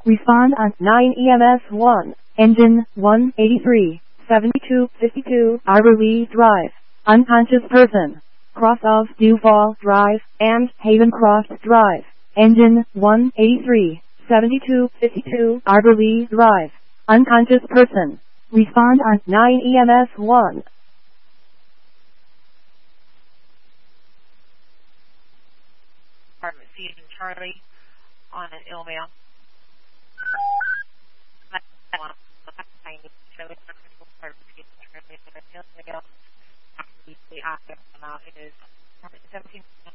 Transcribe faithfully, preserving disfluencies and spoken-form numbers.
Respond on nine E M S one. Engine one eighty-three, seventy-two fifty-two Arborlee Drive. Unconscious person. Cross of Duvall Drive and Havencroft Drive. Engine one eighty-three, seventy-two fifty-two Arborlee Drive. Unconscious person. Respond on nine E M S one. Department Stephen Charlie on an ill male. It is seventeen